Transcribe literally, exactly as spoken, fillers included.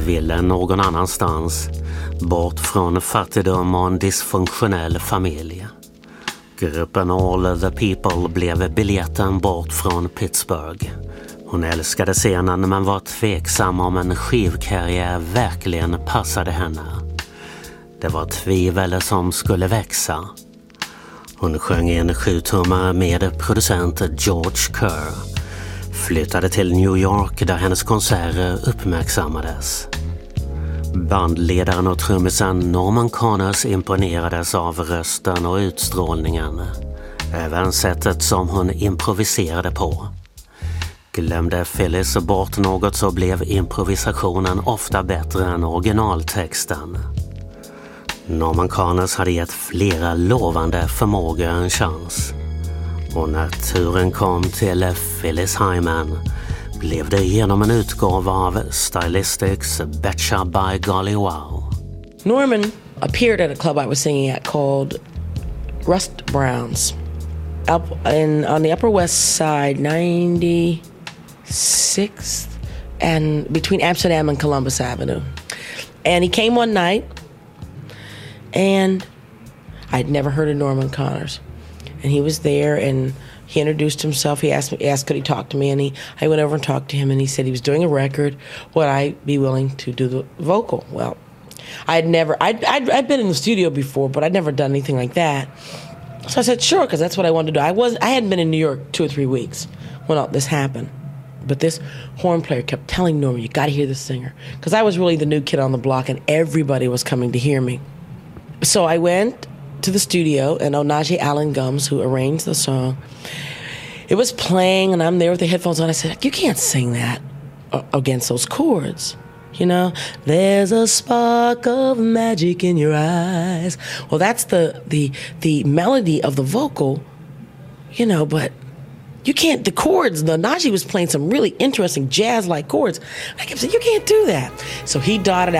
ville någon annanstans, bort från fattigdom och en dysfunktionell familj. Gruppen All the People blev biljetten bort från Pittsburgh. Hon älskade scenen men var tveksam om en skivkarriär verkligen passade henne. Det var tvivel som skulle växa. Hon sjöng en sjutummare med producent George Kerr. Flyttade till New York där hennes konserter uppmärksammades. Bandledaren och trummisen Norman Connors imponerades av rösten och utstrålningen. Även sättet som hon improviserade på. Glömde Phyllis bort något så blev improvisationen ofta bättre än originaltexten. Norman Connors hade gett flera lovande förmågor en chans. Och när turen kom till Phyllis Hyman blev det genom en utgåva av Stylistics Betcha by Golly Wow. Norman appeared at a club I was singing at called Rust Brown's up in, on the Upper West Side, ninety-sixth and between Amsterdam and Columbus Avenue. And he came one night and I'd never heard of Norman Connors. And he was there and he introduced himself. He asked me, asked could he talk to me, and he, I went over and talked to him, and he said he was doing a record. Would I be willing to do the vocal? Well, I'd never, I'd, I'd, I'd been in the studio before, but I'd never done anything like that. So I said, sure, because that's what I wanted to do. I was, I hadn't been in New York two or three weeks when all this happened. But this horn player kept telling Norman, you got to hear this singer. Because I was really the new kid on the block, and everybody was coming to hear me. So I went to the studio, and Onaje Allen Gums, who arranged the song, it was playing, and I'm there with the headphones on. I said, you can't sing that against those chords, you know? There's a spark of magic in your eyes. Well, that's the the the melody of the vocal, you know, but you can't, the chords, the Najee was playing some really interesting jazz-like chords. I kept saying, you can't do that. So he dotted